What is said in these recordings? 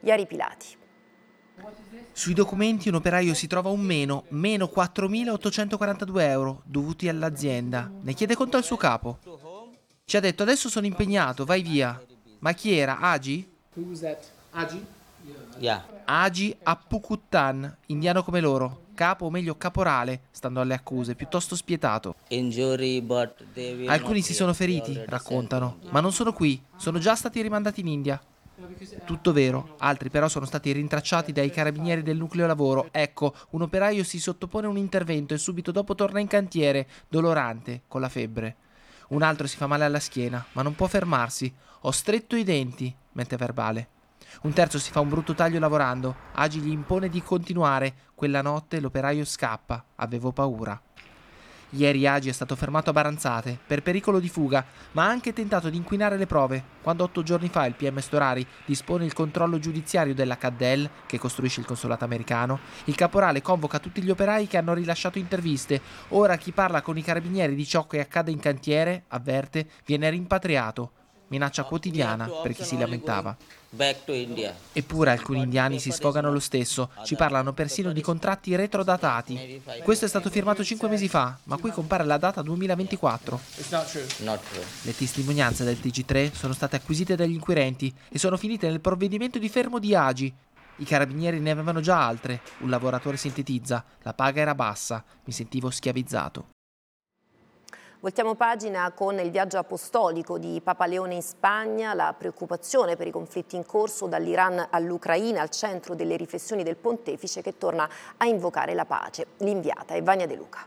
Ieri Pilati. Sui documenti un operaio si trova un meno 4.842 euro dovuti all'azienda. Ne chiede conto al suo capo. Ci ha detto: adesso sono impegnato, vai via. Ma chi era? Agi? Agi? Agi Appukuttan, indiano come loro. Capo, o meglio caporale, stando alle accuse, piuttosto spietato. Alcuni si sono feriti, raccontano, ma non sono qui, sono già stati rimandati in India. Tutto vero, altri però sono stati rintracciati dai carabinieri del nucleo lavoro. Ecco, un operaio si sottopone a un intervento e subito dopo torna in cantiere, dolorante, con la febbre. Un altro si fa male alla schiena, ma non può fermarsi. Ho stretto i denti, mente verbale. Un terzo si fa un brutto taglio lavorando. Agi gli impone di continuare. Quella notte l'operaio scappa. Avevo paura. Ieri Agi è stato fermato a Baranzate per pericolo di fuga, ma ha anche tentato di inquinare le prove. Quando 8 giorni fa il PM Storari dispone il controllo giudiziario della Caddel, che costruisce il consolato americano, il caporale convoca tutti gli operai che hanno rilasciato interviste. Ora chi parla con i carabinieri di ciò che accade in cantiere, avverte, viene rimpatriato. Minaccia quotidiana per chi si lamentava. Eppure alcuni indiani si sfogano lo stesso, ci parlano persino di contratti retrodatati. Questo è stato firmato 5 mesi fa, ma qui compare la data 2024. Le testimonianze del TG3 sono state acquisite dagli inquirenti e sono finite nel provvedimento di fermo di Agi. I carabinieri ne avevano già altre. Un lavoratore sintetizza: la paga era bassa, mi sentivo schiavizzato. Voltiamo pagina con il viaggio apostolico di Papa Leone in Spagna, la preoccupazione per i conflitti in corso dall'Iran all'Ucraina, al centro delle riflessioni del pontefice che torna a invocare la pace. L'inviata è Vania De Luca.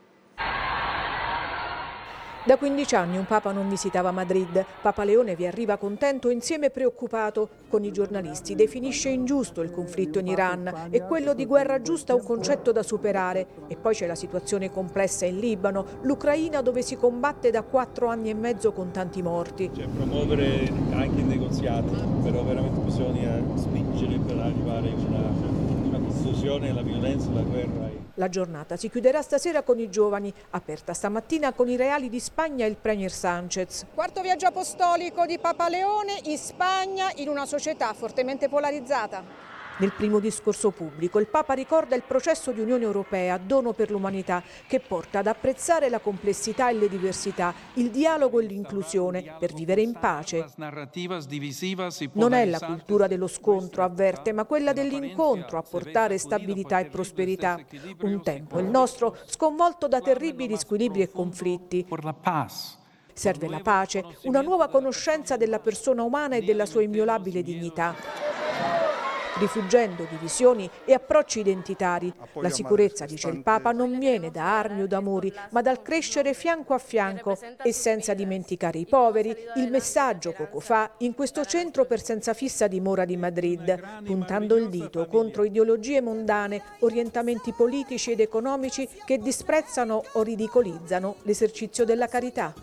Da 15 anni un Papa non visitava Madrid. Papa Leone vi arriva contento e insieme preoccupato. Con i giornalisti definisce ingiusto il conflitto in Iran e quello di guerra giusta un concetto da superare. E poi c'è la situazione complessa in Libano, l'Ucraina dove si combatte da 4 anni e mezzo con tanti morti. Promuovere anche i negoziati, però veramente bisogna spingere per arrivare a una conclusione, la violenza, la guerra. La giornata si chiuderà stasera con i giovani, aperta stamattina con i reali di Spagna e il Premier Sánchez. Quarto viaggio apostolico di Papa Leone in Spagna in una società fortemente polarizzata. Nel primo discorso pubblico il Papa ricorda il processo di Unione Europea, dono per l'umanità, che porta ad apprezzare la complessità e le diversità, il dialogo e l'inclusione per vivere in pace. Non è la cultura dello scontro, avverte, ma quella dell'incontro a portare stabilità e prosperità. Un tempo, il nostro, sconvolto da terribili squilibri e conflitti. Serve la pace, una nuova conoscenza della persona umana e della sua inviolabile dignità. Rifuggendo divisioni e approcci identitari. La sicurezza, dice il Papa, non viene da armi o da muri, ma dal crescere fianco a fianco e senza dimenticare i poveri. Il messaggio poco fa in questo centro per senza fissa dimora di Madrid, puntando il dito contro ideologie mondane, orientamenti politici ed economici che disprezzano o ridicolizzano l'esercizio della carità.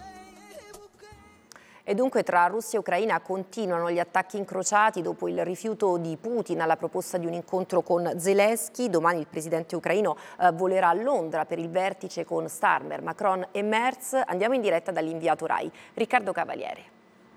E dunque tra Russia e Ucraina continuano gli attacchi incrociati dopo il rifiuto di Putin alla proposta di un incontro con Zelensky. Domani il presidente ucraino volerà a Londra per il vertice con Starmer, Macron e Merz. Andiamo in diretta dall'inviato RAI, Riccardo Cavaliere.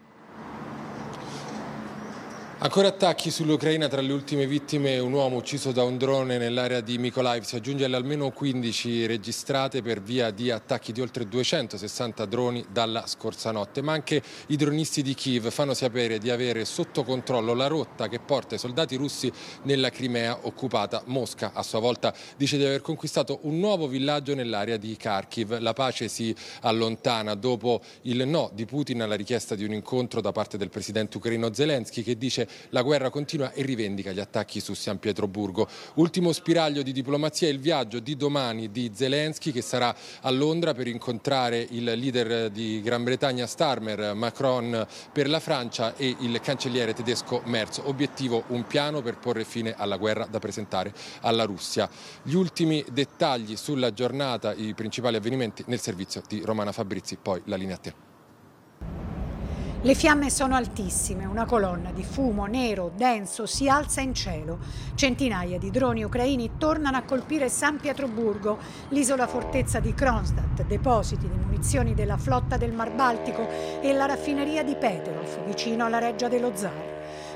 Ancora attacchi sull'Ucraina, tra le ultime vittime un uomo ucciso da un drone nell'area di Mykolaiv, si aggiunge alle almeno 15 registrate per via di attacchi di oltre 260 droni dalla scorsa notte. Ma anche i dronisti di Kiev fanno sapere di avere sotto controllo la rotta che porta i soldati russi nella Crimea occupata. Mosca a sua volta dice di aver conquistato un nuovo villaggio nell'area di Kharkiv. La pace si allontana dopo il no di Putin alla richiesta di un incontro da parte del presidente ucraino Zelensky, che dice la guerra continua e rivendica gli attacchi su San Pietroburgo. Ultimo spiraglio di diplomazia è il viaggio di domani di Zelensky, che sarà a Londra per incontrare il leader di Gran Bretagna Starmer, Macron per la Francia e il cancelliere tedesco Merz. Obiettivo: un piano per porre fine alla guerra da presentare alla Russia. Gli ultimi dettagli sulla giornata, i principali avvenimenti nel servizio di Romana Fabrizi, poi la linea a te. Le fiamme sono altissime, una colonna di fumo nero denso si alza in cielo. Centinaia di droni ucraini tornano a colpire San Pietroburgo, l'isola fortezza di Kronstadt, depositi di munizioni della flotta del Mar Baltico e la raffineria di Peterhof, vicino alla reggia dello Zar.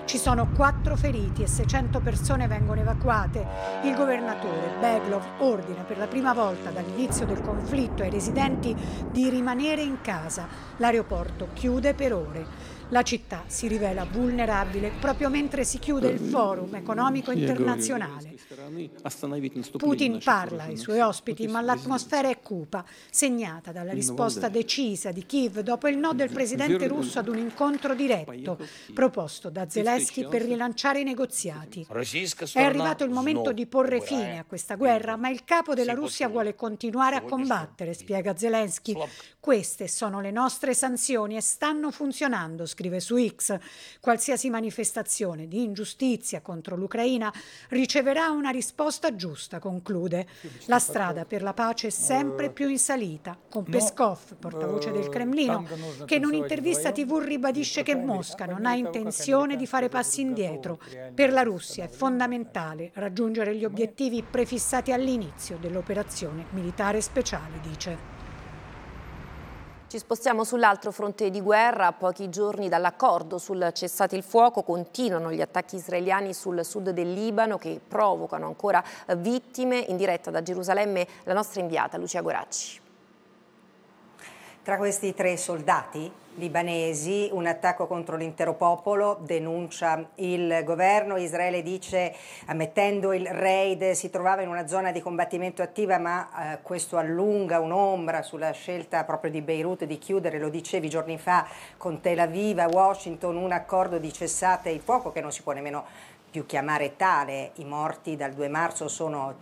Ci sono 4 feriti e 600 persone vengono evacuate. Il governatore Beglov ordina per la prima volta dall'inizio del conflitto ai residenti di rimanere in casa. L'aeroporto chiude per ore. La città si rivela vulnerabile proprio mentre si chiude il forum economico internazionale. Putin parla ai suoi ospiti, ma l'atmosfera è cupa, segnata dalla risposta decisa di Kiev dopo il no del presidente russo ad un incontro diretto proposto da Zelensky per rilanciare i negoziati. È arrivato il momento di porre fine a questa guerra, ma il capo della Russia vuole continuare a combattere, spiega Zelensky. Queste sono le nostre sanzioni e stanno funzionando, scrive su X. Qualsiasi manifestazione di ingiustizia contro l'Ucraina riceverà una risposta giusta, conclude. La strada per la pace è sempre più in salita, con Peskov, portavoce del Cremlino, che in un'intervista TV ribadisce che Mosca non ha intenzione di fare passi indietro. Per la Russia è fondamentale raggiungere gli obiettivi prefissati all'inizio dell'operazione militare speciale, dice. Ci spostiamo sull'altro fronte di guerra. A pochi giorni dall'accordo sul cessate il fuoco continuano gli attacchi israeliani sul sud del Libano che provocano ancora vittime. In diretta da Gerusalemme la nostra inviata Lucia Goracci. Tra questi 3 soldati libanesi, un attacco contro l'intero popolo, denuncia il governo. Israele dice, ammettendo il raid, si trovava in una zona di combattimento attiva, ma questo allunga un'ombra sulla scelta proprio di Beirut di chiudere, lo dicevi giorni fa, con Tel Aviv a Washington, un accordo di cessate il fuoco che non si può nemmeno più chiamare tale. I morti dal 2 marzo sono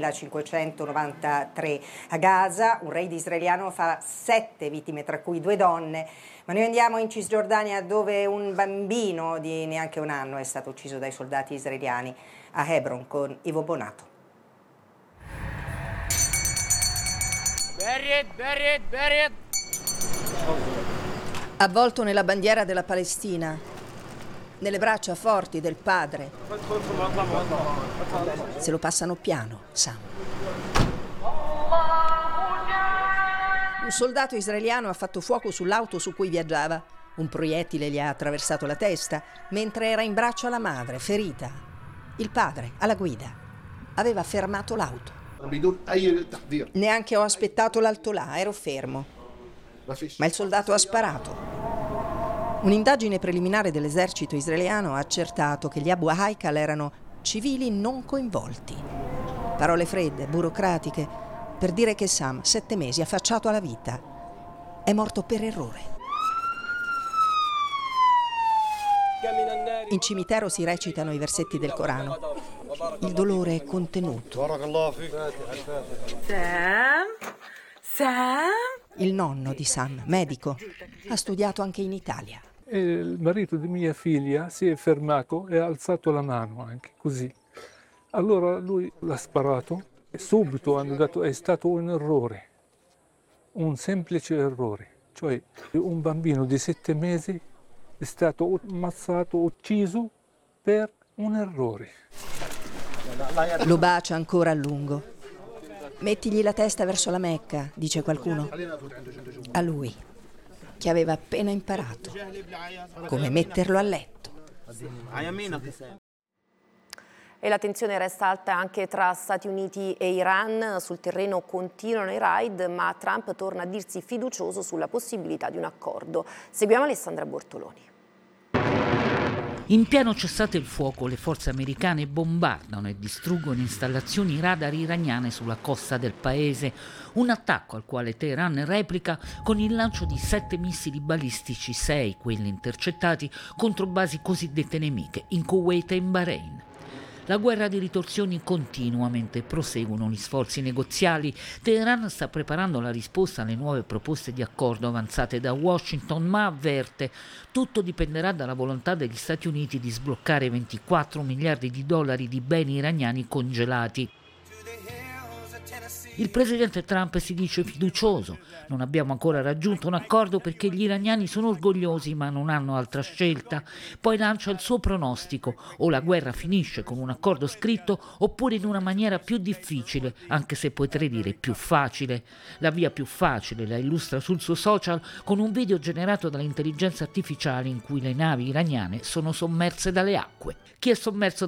3.593 a Gaza, un raid israeliano fa 7 vittime, tra cui 2 donne. Ma noi andiamo in Cisgiordania, dove un bambino di neanche un anno è stato ucciso dai soldati israeliani, a Hebron con Ivo Bonato. Avvolto nella bandiera della Palestina, nelle braccia forti del padre. Se lo passano piano, Sam. Un soldato israeliano ha fatto fuoco sull'auto su cui viaggiava. Un proiettile gli ha attraversato la testa mentre era in braccio alla madre, ferita. Il padre, alla guida, aveva fermato l'auto. Neanche ho aspettato l'altolà, ero fermo. Ma il soldato ha sparato. Un'indagine preliminare dell'esercito israeliano ha accertato che gli Abu Haikal erano civili non coinvolti. Parole fredde, burocratiche, per dire che Sam, 7 mesi affacciato alla vita, è morto per errore. In cimitero si recitano i versetti del Corano. Il dolore è contenuto. Sam? Il nonno di Sam, medico, ha studiato anche in Italia. Il marito di mia figlia si è fermato e ha alzato la mano anche così. Allora lui l'ha sparato e subito hanno detto è stato un errore, un semplice errore. Cioè un bambino di 7 mesi è stato ammazzato, ucciso per un errore. Lo bacia ancora a lungo. Mettigli la testa verso la Mecca, dice qualcuno. A lui, che aveva appena imparato come metterlo a letto. E la tensione resta alta anche tra Stati Uniti e Iran. Sul terreno continuano i raid, ma Trump torna a dirsi fiducioso sulla possibilità di un accordo. Seguiamo Alessandra Bortoloni. In pieno cessate il fuoco, le forze americane bombardano e distruggono installazioni radar iraniane sulla costa del paese. Un attacco al quale Teheran replica con il lancio di 7 missili balistici, 6 quelli intercettati, contro basi cosiddette nemiche in Kuwait e in Bahrain. La guerra di ritorsioni continua mentre proseguono gli sforzi negoziali. Teheran sta preparando la risposta alle nuove proposte di accordo avanzate da Washington, ma avverte: tutto dipenderà dalla volontà degli Stati Uniti di sbloccare 24 miliardi di dollari di beni iraniani congelati. Il presidente Trump si dice fiducioso. Non abbiamo ancora raggiunto un accordo perché gli iraniani sono orgogliosi ma non hanno altra scelta. Poi lancia il suo pronostico: o la guerra finisce con un accordo scritto oppure in una maniera più difficile, anche se potrei dire più facile. La via più facile la illustra sul suo social con un video generato dall'intelligenza artificiale in cui le navi iraniane sono sommerse dalle acque. Chi è sommerso